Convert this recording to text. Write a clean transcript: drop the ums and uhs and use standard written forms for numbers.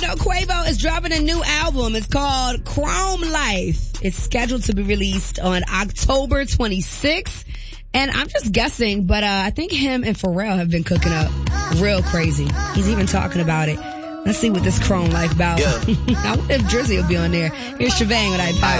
So Quavo is dropping a new album. It's called Chrome Life. It's scheduled to be released on October 26th. And I'm just guessing, but I think him and Pharrell have been cooking up real crazy. He's even talking about it. Let's see what this Chrome Life about. Yeah. I wonder if Drizzy will be on there. Here's Shavang with iPower.